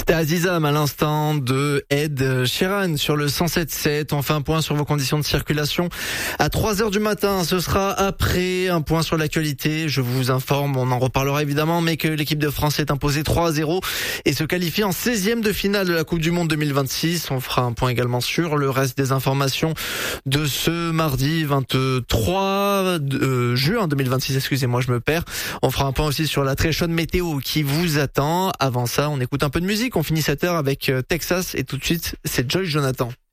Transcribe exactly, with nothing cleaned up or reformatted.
C'était Azizam à l'instant de Ed Sheeran sur le cent sept sept. On fait un point sur vos conditions de circulation à trois heures du matin. Ce sera après un point sur l'actualité. Je vous informe, on en reparlera évidemment, mais que l'équipe de France est imposée trois à zéro et se qualifie en seizième de finale de la Coupe du Monde deux mille vingt-six. On fera un point également sur le reste des informations de ce mardi vingt-trois juin deux mille vingt-six. Excusez-moi, je me perds. On fera un point aussi sur la très chaude météo qui vous attend. Avant ça, on écoute un peu de musique. On finit cette heure avec Texas et tout de suite, c'est Joy Jonathan.